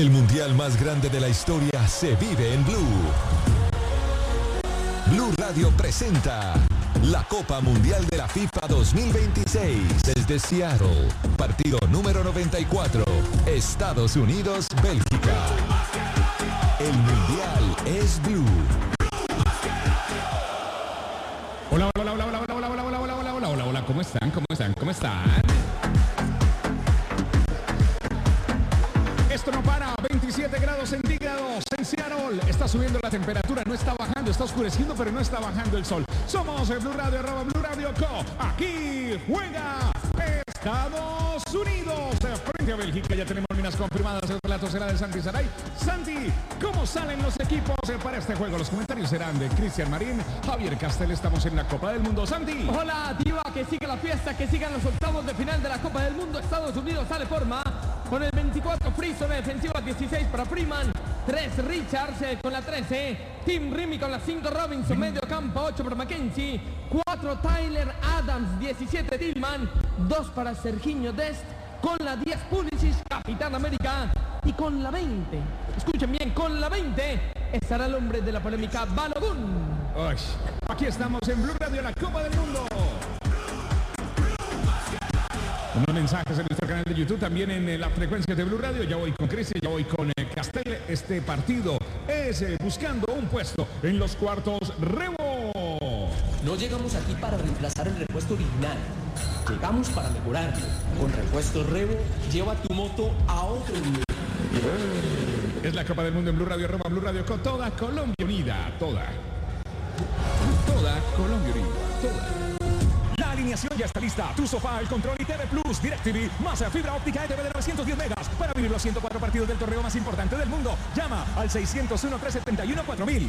El mundial más grande de la historia se vive en Blue. Blue Radio presenta la Copa Mundial de la FIFA 2026 desde Seattle. Partido número 94. Estados Unidos, Bélgica. El mundial es Blue. Hola, hola, hola, hola, hola, hola, hola, hola, hola, hola, hola, hola, hola, ¿cómo están? ¿Cómo están? ¿Cómo están? Esto no para, 27 grados centígrados en Seattle. Está subiendo la temperatura, no está bajando, está oscureciendo, pero no está bajando el sol. Somos Blue Radio, @Blue Radio Co. Aquí juega Estados Unidos frente a Bélgica. Ya tenemos líneas confirmadas. El relato será de Santi Saray. Santi, ¿cómo salen los equipos para este juego? Los comentarios serán de Cristian Marín, Javier Castel. Estamos en la Copa del Mundo. Santi. Hola, Diva, que siga la fiesta, que sigan los octavos de final de la Copa del Mundo. Estados Unidos sale forma con el 24 Friso de defensiva, 16 para Freeman, 3 Richards con la 13, Tim Rimi con la 5 Robinson, medio campo, 8 para Mackenzie, 4 Tyler Adams, 17 Tillman, 2 para Serginho Dest, con la 10 Pulisic, Capitán América, y con la 20, escuchen bien, con la 20 estará el hombre de la polémica, Balogun. Aquí estamos en Blue Radio, la Copa del Mundo. Unos mensajes en nuestro canal de YouTube, también en la frecuencia de Blue Radio. Ya voy con Cristian, ya voy con Castel. Este partido es buscando un puesto en los cuartos Rebo. No llegamos aquí para reemplazar el repuesto original. Llegamos para mejorarlo. Con repuesto Rebo, lleva tu moto a otro nivel. Es la Copa del Mundo en Blue Radio, @Blue Radio con toda Colombia unida. Toda Colombia unida. Toda. La alineación ya está lista. Tu sofá, el control y TV Plus, DirecTV, más fibra óptica ETV de 910 megas para vivir los 104 partidos del torneo más importante del mundo. Llama al 601-371-4000.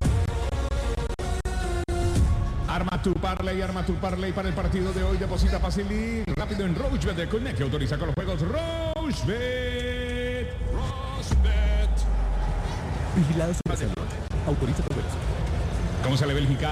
Arma tu parlay para el partido de hoy. Deposita fácil y rápido en Rochebet de Connect. Autoriza con los juegos Rochebet. Vigilado su salud. Autoriza con juegos. ¿Cómo sale Bélgica?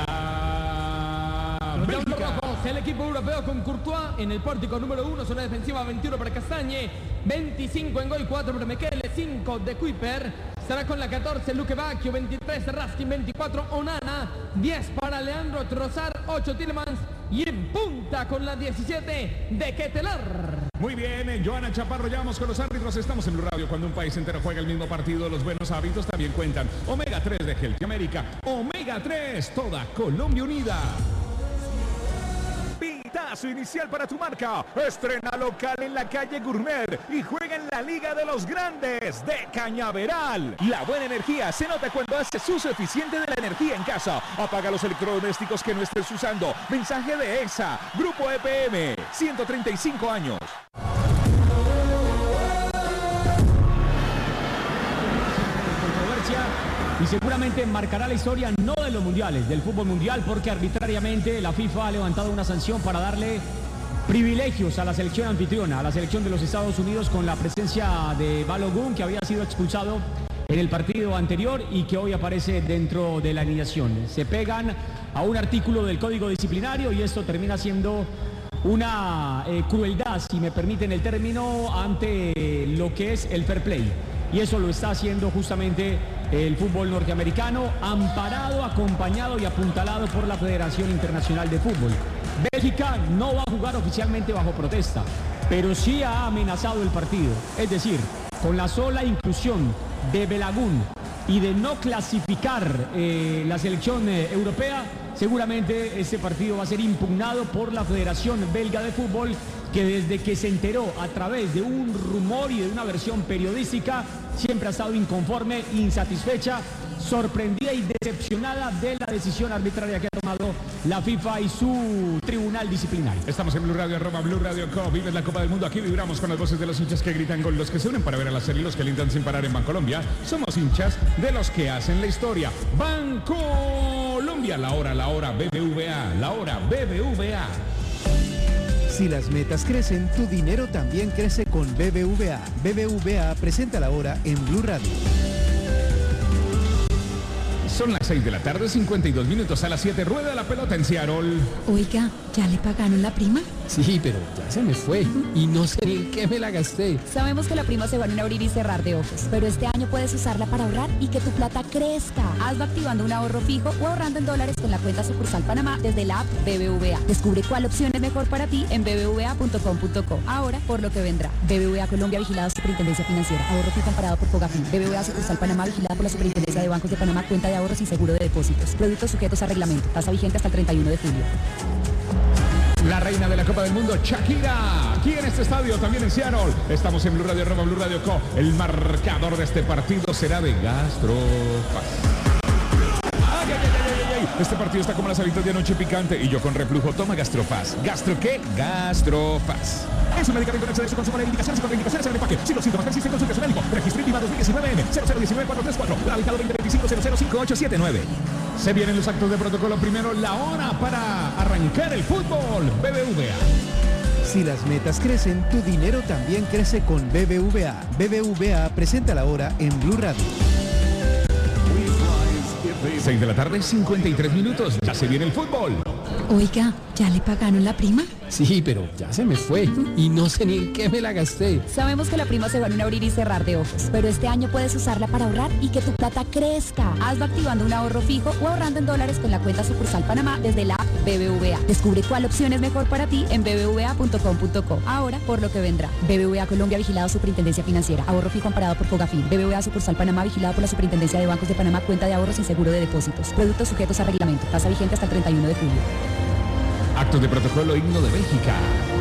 El equipo europeo con Courtois en el pórtico número 1, zona defensiva 21 para Castañe, 25 en gol, 4 para Mekele, 5 de Kuiper, estará con la 14 Luque Bacchio, 23 Raskin, 24 Onana, 10 para Leandro Trossard, 8 Tielemans y en punta con la 17 de Ketelar. Muy bien, Joana Chaparro, ya vamos con los árbitros. Estamos en Blue Radio. Cuando un país entero juega el mismo partido, los buenos hábitos también cuentan. Omega 3 de Healthy América. Omega 3, toda Colombia unida. Pitazo inicial para tu marca. Estrena local en la calle Gourmet y juega en la Liga de los Grandes de Cañaveral. La buena energía se nota cuando haces uso eficiente de la energía en casa. Apaga los electrodomésticos que no estés usando. Mensaje de EXA, Grupo EPM, 135 años. Y seguramente marcará la historia no de los mundiales, del fútbol mundial, porque arbitrariamente la FIFA ha levantado una sanción para darle privilegios a la selección anfitriona, a la selección de los Estados Unidos, con la presencia de Balogun, que había sido expulsado en el partido anterior y que hoy aparece dentro de la alineación. Se pegan a un artículo del Código Disciplinario y esto termina siendo una crueldad, si me permiten el término, ante lo que es el fair play. Y eso lo está haciendo justamente el fútbol norteamericano, amparado, acompañado y apuntalado por la Federación Internacional de Fútbol. Bélgica no va a jugar oficialmente bajo protesta, pero sí ha amenazado el partido. Es decir, con la sola inclusión de Balogun y de no clasificar la selección europea, seguramente este partido va a ser impugnado por la Federación Belga de Fútbol, que desde que se enteró a través de un rumor y de una versión periodística, siempre ha estado inconforme, insatisfecha, sorprendida y decepcionada de la decisión arbitraria que ha tomado la FIFA y su tribunal disciplinario. Estamos en Blue Radio, @Blue Radio Co. Vives la Copa del Mundo. Aquí vibramos con las voces de los hinchas que gritan gol, los que se unen para ver a la serie, los que alientan sin parar en Bancolombia. Somos hinchas de los que hacen la historia. Bancolombia, la hora BBVA, la hora BBVA. Si las metas crecen, tu dinero también crece con BBVA. BBVA presenta la hora en Blue Radio. Son las 6 de la tarde, 52 minutos a las 7. Rueda la pelota en Seattle. Oiga, ¿ya le pagaron la prima? Sí, pero ya se me fue y no sé ni en qué me la gasté. Sabemos que la prima se va en un abrir y cerrar de ojos, pero este año puedes usarla para ahorrar y que tu plata crezca. Hazlo activando un ahorro fijo o ahorrando en dólares con la cuenta sucursal Panamá desde la app BBVA. Descubre cuál opción es mejor para ti en bbva.com.co. Ahora, por lo que vendrá. BBVA Colombia, vigilado Superintendencia Financiera. Ahorro fijo amparado por Fogafín. BBVA sucursal Panamá, vigilada por la Superintendencia de Bancos de Panamá. Cuenta de ahorros y seguro de depósitos. Productos sujetos a reglamento. Tasa vigente hasta el 31 de julio. La reina de la Copa del Mundo, Shakira, aquí en este estadio, también en Seattle. Estamos en Blue Radio, Blue Radio Co. El marcador de este partido será de Gastrofaz. Ay, ay, ay, ay, ay. Este partido está como las alitas de anoche picante y yo con reflujo. Toma Gastrofaz. ¿Gastro qué? Gastrofaz. Es un medicamento en exceso de consumo de indicaciones y contraindicaciones en el empaque. Si los síntomas persisten, consulte a su médico. Registro INVIMA 2019 0019-434. Radicado 2025-005879. Se vienen los actos de protocolo. Primero, la hora para arrancar el fútbol. BBVA. Si las metas crecen, tu dinero también crece con BBVA. BBVA presenta la hora en Blue Radio. 6 de la tarde, 53 minutos. Ya se viene el fútbol. Oiga, ¿ya le pagaron la prima? Sí, pero ya se me fue y no sé ni en qué me la gasté. Sabemos que la prima se va en un abrir y cerrar de ojos, pero este año puedes usarla para ahorrar y que tu plata crezca. Hazlo activando un ahorro fijo o ahorrando en dólares con la cuenta sucursal Panamá desde la app BBVA. Descubre cuál opción es mejor para ti en bbva.com.co. Ahora, por lo que vendrá. BBVA Colombia, vigilado Superintendencia Financiera. Ahorro fijo amparado por Fogafín. BBVA sucursal Panamá, vigilado por la Superintendencia de Bancos de Panamá. Cuenta de ahorros y seguro de depósitos. Productos sujetos a reglamento. Tasa vigente hasta el 31 de julio. Actos de protocolo, himno de Bélgica.